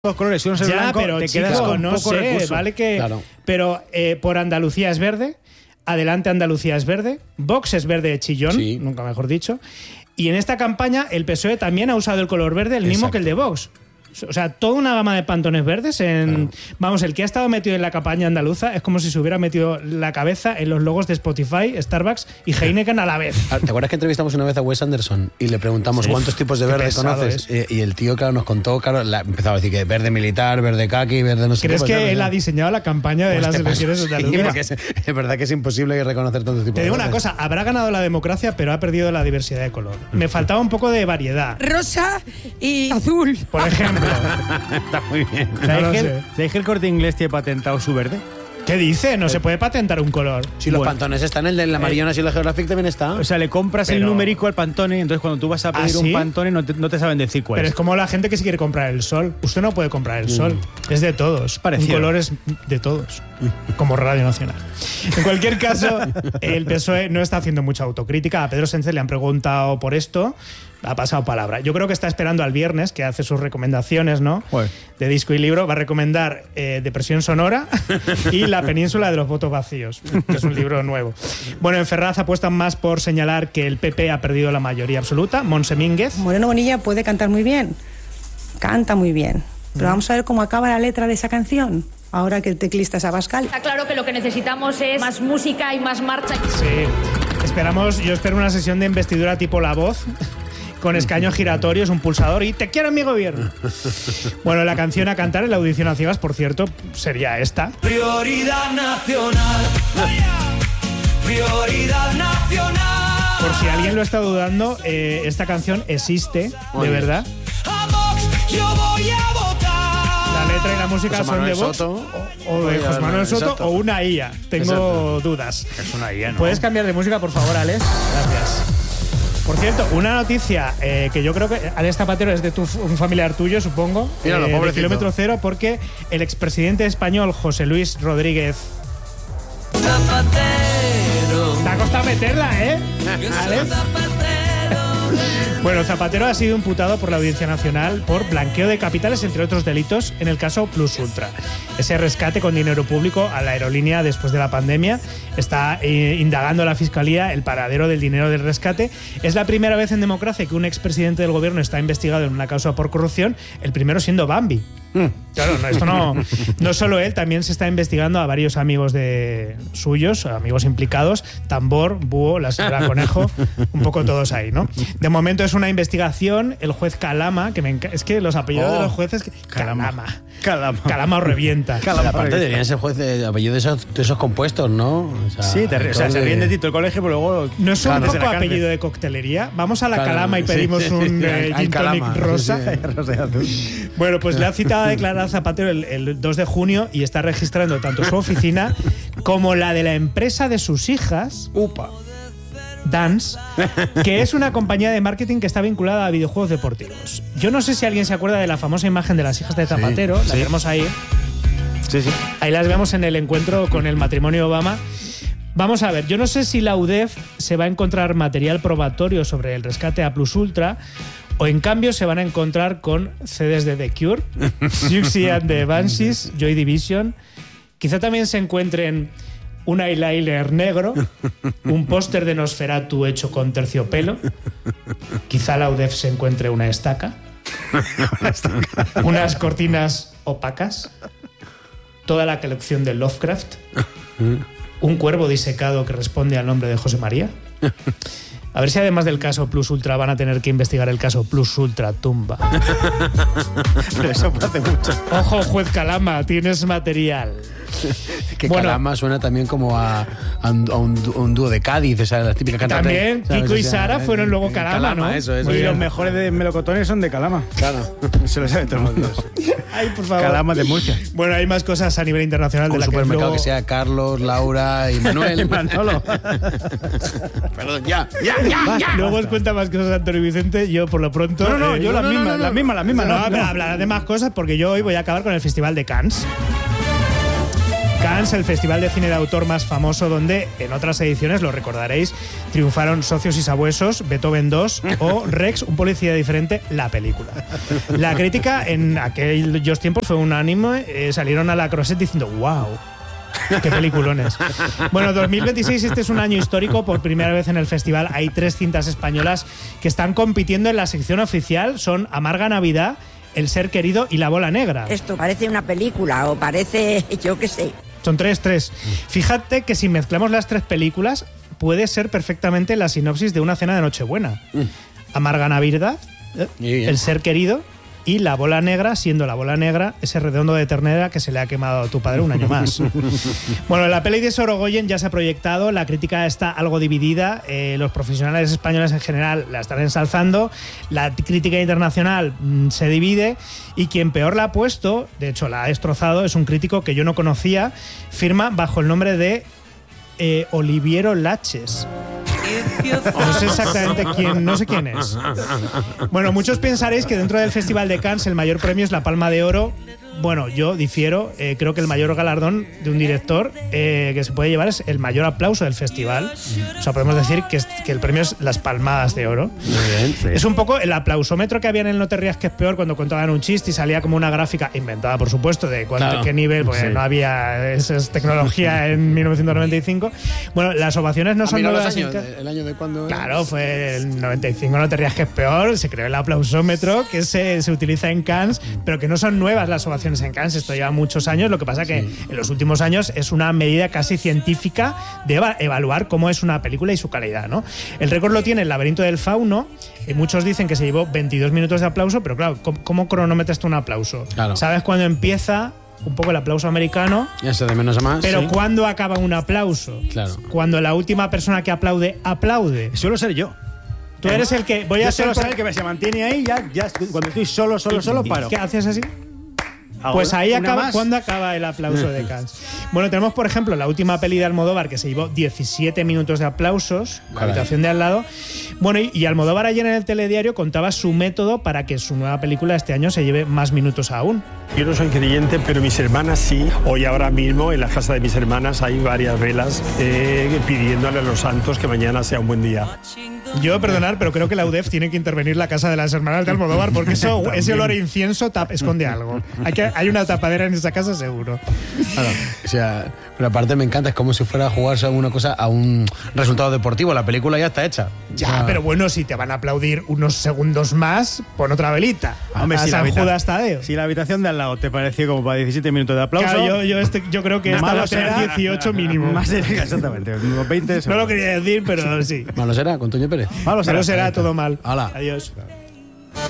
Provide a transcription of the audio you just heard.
Los colores, si uno es el blanco, pero te chico, quedas con no poco sé, recurso. vale que... Claro. Pero por Andalucía es verde, Adelante Andalucía es verde, Vox es verde chillón, Sí. nunca mejor dicho, y en esta campaña el PSOE también ha usado el color verde, el mismo Exacto. que el de Vox. O sea, toda una gama de pantones verdes en... Vamos, el que ha estado metido en la campaña andaluza es como si se hubiera metido la cabeza en los logos de Spotify, Starbucks y Heineken a la vez. ¿Te acuerdas que entrevistamos una vez a Wes Anderson y le preguntamos Sí. cuántos tipos de Qué verde pesado conoces? Y el tío, claro, nos contó, claro, empezaba a decir que verde militar, verde kaki, verde no sé ¿Crees qué. que pues, él ¿no? ha diseñado la campaña de Pues las te paso. elecciones Sí, andaluzas? porque es verdad que es imposible reconocer tantos tipos Te de digo una verdes. cosa, habrá ganado la democracia, pero ha perdido la diversidad de color. Me faltaba un poco de variedad. Rosa y azul. Por ejemplo, Está muy bien. No lo sé. ¿Sabéis que el Corte Inglés tiene patentado su verde? ¿qué dice? No se puede patentar un color. Si los Bueno. pantones están, el de la Mariona y la Geographic también está. O sea, le compras el Pero- numérico al Pantone, entonces cuando tú vas a pedir ¿Ah, un sí? Pantone no te saben decir cuál Pero es. es como la gente que se quiere comprar el sol. Usted no puede comprar el sol. Es de todos. Parecido. Un color es de todos. Como Radio Nacional. En cualquier caso, el PSOE no está haciendo mucha autocrítica. A Pedro Sánchez le han preguntado por esto. Ha pasado palabra. Yo creo que está esperando al viernes, que hace sus recomendaciones, ¿no? Joder. De disco y libro. Va a recomendar Depresión Sonora y La Península de los Votos Vacíos, que es un libro nuevo. Bueno, en Ferraz apuestan más por señalar que el PP ha perdido la mayoría absoluta. Montse Mínguez. Moreno Bonilla puede cantar muy bien. Canta muy bien. Pero vamos a ver cómo acaba la letra de esa canción. Ahora que el teclista es Abascal. Está claro que lo que necesitamos es más música y más marcha. Sí. Yo espero una sesión de investidura tipo La Voz, con escaños giratorios, un pulsador y ¡te quiero en mi gobierno! Bueno, la canción a cantar en la audición a ciegas, por cierto, sería esta. Prioridad nacional. Prioridad nacional. Por si alguien lo está dudando, esta canción existe, de verdad. A Vox yo voy a votar. La letra y la música José son de Manuel Vox Soto. o de José Manuel Soto Exacto. o una IA. Tengo Exacto. dudas. Es una IA, ¿no? ¿Puedes cambiar de música, por favor, Alex? Gracias. Por cierto, una noticia que yo creo que Alex Zapatero es de un familiar tuyo, supongo. Míralo, de pobrecito. kilómetro cero, porque el expresidente español José Luis Rodríguez. Zapatero. Te ha costado meterla, ¿eh? Yo soy Alex. Zapatero. Bueno, Zapatero ha sido imputado por la Audiencia Nacional por blanqueo de capitales, entre otros delitos, en el caso Plus Ultra. Ese rescate con dinero público a la aerolínea después de la pandemia. Está indagando la Fiscalía el paradero del dinero del rescate. Es la primera vez en democracia que un expresidente del gobierno está investigado en una causa por corrupción, el primero siendo Bambi. Claro, esto no solo él, también se está investigando a varios amigos de suyos, amigos implicados, Tambor, Búho, la señora Conejo, un poco todos ahí, ¿no? De momento es una investigación, el juez Calama, que es que los apellidos de los jueces... Calama o revienta. Pero aparte deberían ser juez de apellido de esos compuestos, ¿no? O sea, Sí, se ríen de ti todo el colegio, pero luego... ¿No es un Claro, poco desde la cárcel. apellido de coctelería? Vamos a la Calama, Calama y sí, pedimos sí, un sí. gin tonic Calama, rosa. sí, sí. Rosa y azul. Bueno, pues le ha citado a declarar a Zapatero el 2 de junio y está registrando tanto su oficina como la de la empresa de sus hijas, Upa. Dance, que es una compañía de marketing que está vinculada a videojuegos deportivos. Yo no sé si alguien se acuerda de la famosa imagen de las hijas de Zapatero, la tenemos ahí. Sí, sí. Ahí las vemos en el encuentro con el matrimonio Obama. Vamos a ver, yo no sé si la UDEF se va a encontrar material probatorio sobre el rescate a Plus Ultra o en cambio se van a encontrar con CDs de The Cure, Siouxsie and the Banshees, Joy Division. Quizá también se encuentren un eyeliner negro, un póster de Nosferatu hecho con terciopelo. Quizá la UDEF se encuentre una estaca, unas cortinas opacas, toda la colección de Lovecraft, un cuervo disecado que responde al nombre de José María. A ver si además del caso Plus Ultra van a tener que investigar el caso Plus Ultra Tumba. Pero eso hace mucho. Ojo, juez Calama, tienes material. Que Bueno. Calama suena también como a un dúo de Cádiz, o sea, la típica cantante. También ¿sabes? Kiko y O sea, Sara fueron luego Calama, ¿no? Eso, eso. Muy Y bien. los mejores de melocotones son de Calama. Claro. Se lo sabe todo el mundo. Ay, por favor. Calama de Murcia. Bueno, hay más cosas a nivel internacional de Un la que supermercado luego... que sea Carlos, Laura y Manuel. Manolo. Perdón, ya. Luego os cuenta más cosas Antonio Vicente. Yo, por lo pronto... No, yo las mismas. No, pero hablará de más cosas porque yo hoy voy a acabar con el Festival de Cannes. Cannes, el festival de cine de autor más famoso, donde en otras ediciones, lo recordaréis, triunfaron Socios y Sabuesos, Beethoven 2 o Rex, un policía diferente, la película. La crítica en aquellos tiempos fue unánime, salieron a la Croisette diciendo ¡wow! ¡Qué peliculones! Bueno, 2026, este es un año histórico. Por primera vez en el festival hay 3 cintas españolas que están compitiendo en la sección oficial. Son Amarga Navidad, El ser querido y La bola negra. Esto parece una película o parece, yo qué sé. Son 3. Fíjate que si mezclamos las 3 películas, puede ser perfectamente la sinopsis de una cena de Nochebuena. Amarga Navidad, El ser querido y La bola negra, siendo La bola negra ese redondo de ternera que se le ha quemado a tu padre un año más. Bueno, la peli de Sorogoyen ya se ha proyectado, la crítica está algo dividida, los profesionales españoles en general la están ensalzando, la crítica internacional se divide y quien peor la ha puesto, de hecho la ha destrozado, es un crítico que yo no conocía, firma bajo el nombre de Oliviero Laches. No sé exactamente quién, no sé quién es. Bueno, muchos pensaréis que dentro del Festival de Cannes el mayor premio es la Palma de Oro. Bueno, yo difiero, creo que el mayor galardón de un director que se puede llevar es el mayor aplauso del festival. O sea, podemos decir que el premio es las palmadas de oro. Muy bien, sí. Es un poco el aplausómetro que había en el No te rías que es peor, cuando contaban un chiste y salía como una gráfica inventada, por supuesto, de qué nivel, porque no había esa tecnología en 1995. Bueno, las ovaciones no son nuevas. ¿El año de cuándo? Claro, fue el 95, No te rías que es peor, se creó el aplausómetro que se utiliza en Cannes, pero que no son nuevas las ovaciones en Cannes, esto lleva muchos años, lo que pasa que en los últimos años es una medida casi científica de evaluar cómo es una película y su calidad, ¿no? El récord lo tiene El laberinto del fauno, y muchos dicen que se llevó 22 minutos de aplauso, pero claro, ¿cómo cronometras tú un aplauso? Claro. ¿Sabes cuándo empieza un poco el aplauso americano? Ya se de menos a más. Pero ¿cuándo acaba un aplauso? Claro. Cuando la última persona que aplaude. Suelo ser yo. Tú eres el que... Voy a Yo ser ser el que se mantiene ahí, ya cuando estoy solo, paro. ¿Qué haces así? Ahora, Pues ahí acaba, más. ¿cuándo acaba el aplauso de Cannes? Bueno, tenemos, por ejemplo, la última peli de Almodóvar que se llevó 17 minutos de aplausos, La habitación de al lado. Bueno, y Almodóvar ayer en el telediario contaba su método para que su nueva película este año se lleve más minutos aún. Yo no soy creyente, pero mis hermanas sí. Hoy ahora mismo en la casa de mis hermanas hay varias velas pidiéndole a los santos que mañana sea un buen día. Yo, perdonar, pero creo que la UDEF tiene que intervenir la casa de las hermanas de Almodóvar, porque ese olor a incienso esconde algo. Hay una tapadera en esa casa seguro. Claro, o sea, pero aparte me encanta, es como si fuera a jugarse alguna cosa a un resultado deportivo. La película ya está hecha. Ya, pero bueno, si te van a aplaudir unos segundos más, pon otra velita. Hombre, a San Judas Tadeo. Si la habitación de al lado te pareció como para 17 minutos de aplauso. Claro, yo creo que esta va a tener 18 mínimo. Más exactamente, unos 20 No lo quería decir, pero sí. Malo será, con Toño Pérez. Malo será todo mal. Hala. Adiós.